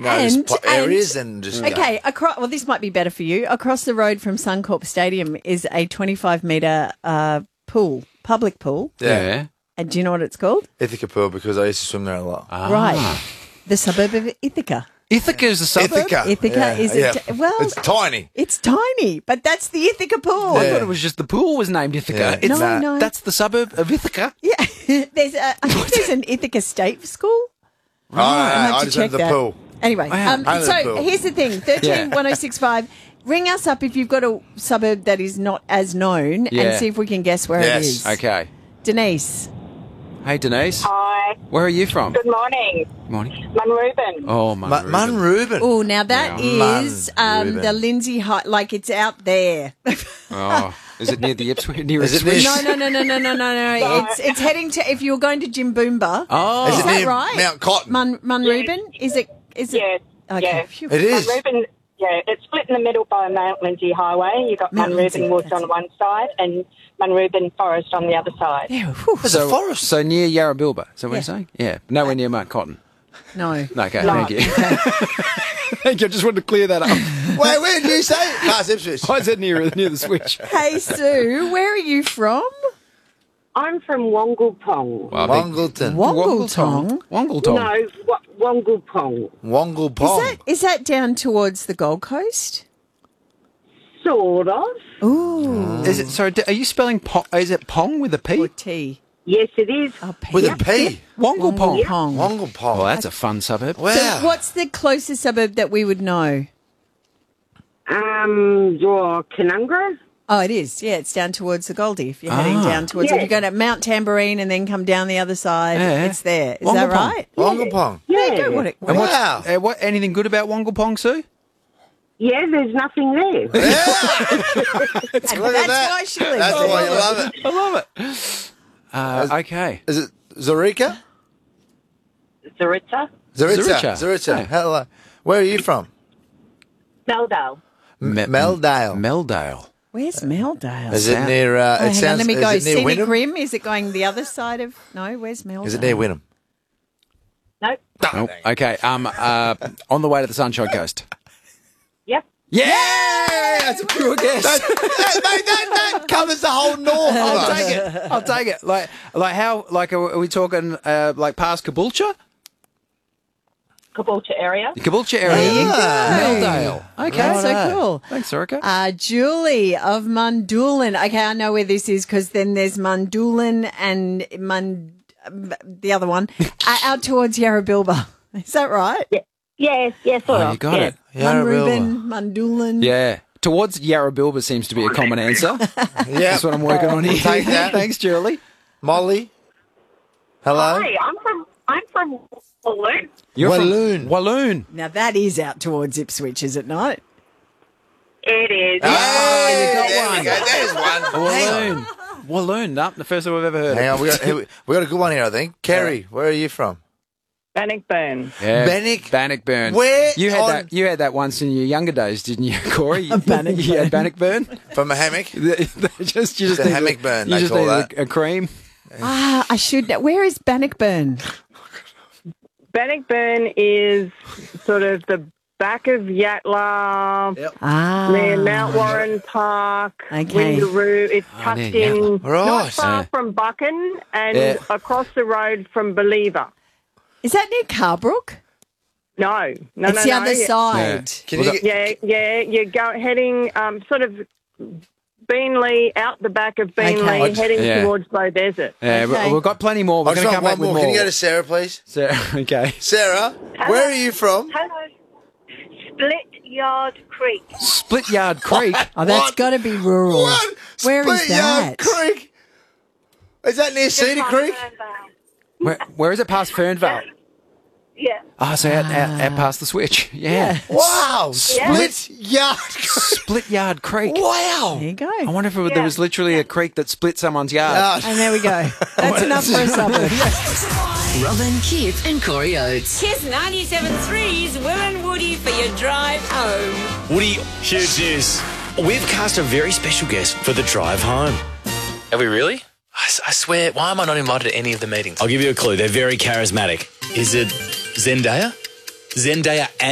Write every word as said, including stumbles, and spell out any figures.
know there's And- pl- areas and, just go. Okay, across, well, this might be better for you. Across the road from Suncorp Stadium is a twenty-five metre uh, pool, public pool. Yeah. And do you know what it's called? Ithaca Pool, because I used to swim there a lot. Ah. Right. The suburb of Ithaca. Ithaca is a suburb? Ithaca. Ithaca yeah, is a yeah. t- well, it's tiny. It's tiny, but that's the Ithaca pool. I Yeah. thought it was just the pool was named Ithaca. Yeah. It's, No, no. That's the suburb of Ithaca. Yeah, there's a, I think there's an Ithaca State School. Oh, no, no, I'll have I to just check went to the that. pool. Anyway, Wow. um, Under the so pool. here's the thing: thirteen one oh six five. Ring us up if you've got a suburb that is not as known, Yeah. and see if we can guess where Yes. it is. Okay. Denise. Hey, Denise. Hi. Where are you from? Good morning. Morning. Munrooban. Oh, my. Ma- Man Reuben. Oh, now that Yeah. is Man um, Reuben. the Lindsay High, like it's out there. Oh, is it near the Ipswich? Near Is it Ipswich? near- no, no, no, no, no, no, no, no. It's it's heading to if you're going to Jimboomba. Oh, Is Is it that near right? Mount Cotton? Mun Munrooban? Is it? Is it? Yes. Okay. Yeah. Phew. It is. Munrooban, yeah, it's split in the middle by Mount Lindsay Highway. You've got Mount Lindsay, Munrooban Woods that's on one side and Munrooban Forest on the other side. Yeah, whew. There's a forest. So near Yarrabilba. Is that what Yeah. you're saying? Yeah. Nowhere near Mount Cotton. No. Okay, No. thank you. Thank you. I just wanted to clear that up. Wait, where did you say? Past Ipswich. I said near near the switch. Hey Sue, where are you from? I'm from Wongulpong. Wow, big- Wongleton. Wongleton. Wongleton. No, wa- Wongulpong. Wonglepong. Is that is that down towards the Gold Coast? Sort of. Ooh. Is it? Sorry, are you spelling pong? Is it pong with a P? Or T. Yes, it is. Oh, P. With Yeah. a P? Wonglepong. Pong. Wonglepong. Well, that's a fun suburb. Wow. So what's the closest suburb that we would know? Um, your Canungra? Oh, it is. Yeah, it's down towards the Goldie. If you're heading Ah. down towards, Yeah. if you go to Mount Tambourine and then come down the other side, Yeah. it's there. Is that Wonglepong. right? Wonglepong. There you Yeah. go. What it, And what's- Wow. uh, what? Anything good about Wonglepong, Sue? Yeah, there's nothing there. Look that's at that. why she lives That's there. why you love it. I love it. Uh, okay. Is it Zurika? Zaritza, Zaritza. Zaritza. Zaritza. Yeah. Hello. Where are you from? Meldale. M- Me- Meldale. Meldale. Where's Meldale? Is it Sound- near? Uh, Oh, it hang sounds. on, let me is go. it near Scenic Wynnum? Rim? Is it going the other side of? No, where's Meldale? Is it near Wynnum? Nope. Oh, okay. Um. Uh. On the way to the Sunshine Coast. Yep. Yeah, that's a pure guess. that, that, mate, that, that covers the whole north. I'll take it. I'll take it. Like, like how? Like, are we talking? Uh, like past Caboolture? Caboolture area. The Caboolture area. There you go. Meldale. Okay. That's so Righto. cool. Thanks, Sorika. Uh, Julie of Mundoolan. Okay, I know where this is because then there's Mundoolan and Mund, the other one, uh, out towards Yarrabilba. Is that right? Yes, yes, sort Oh, of. you got yeah. it. Munrooban, Mundoolan. Yeah. Towards Yarrabilba seems to be a common answer. Yeah. That's what I'm working on here. We'll take that. Thanks, Julie. Molly. Hello. Hi, I'm from I'm from Walloon. You're Walloon. from Walloon. Now that is out towards Ipswich, is it not? It is. Oh, you got there one. we go. There's one. Hang on. Walloon. Walloon. No, the first time I've ever heard. Hang on. We got, here- we got a good one here, I think. Kerry, where are you from? Bannockburn. Yeah. Bannock- Bannockburn. Where you had on- that? You had that once in your younger days, didn't you, Corey? Bannockburn. You had Bannockburn. From a hammock? just, you just a need hammock a- burn, You they just call need that. A, a cream. Ah, I should know. Where is Bannockburn? Bannockburn is sort of the back of Yatla, Ah. near Mount Warren Park, Okay. Windaroo. It's Oh, tucked near in, Yatla. Right. not far Yeah. from Buchan and Yeah. across the road from Believer. Is that near Carbrook? No, no, it's no, the no. other side. Can Well, you the- get, Yeah, yeah, you're go, heading um, sort of Beanley, out the back of Beanley, Okay. heading Yeah. towards Bow Desert. Yeah, we- Okay. we've got plenty more. We're I just going to want come one back with more. more. Can you go to Sarah, please? So, okay. Sarah, where are you from? Hello. Split Yard Creek. Split Yard Creek. Oh, that's What? got to be rural. What? Where is Split Yard that? Creek. Is that near Cedar Just Creek? past Fernvale. Where, where is it? Past Fernvale. Yeah. Oh, so out, out, out past the switch. Yeah. Wow. Split Yard Creek. Split Yard Creek. Wow. There you go. I wonder if it, Yeah. there was literally a creek that split someone's yard. Yeah. And there we go. That's enough for a suburb. Robin, Kip, and Corey Oates. Kiss ninety-seven point three's Will and Woody for your drive home. Woody, huge news. We've cast a very special guest for the drive home. Have we really? I, s- I swear, why am I not invited to any of the meetings? I'll give you a clue. They're very charismatic. Is it Zendaya? Zendaya